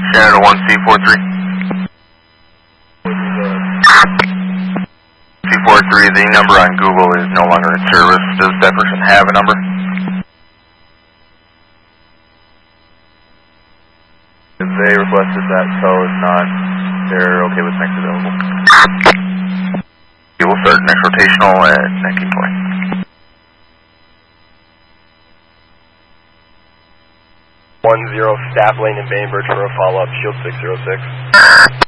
Canada 1C43. C43, the number on Google is no longer in service. Does that person have a number? They requested that code, not, they're okay with next available. Okay, we'll start next rotational at 1920. 10 staff lane in Bainbridge for a follow-up, Shield 606.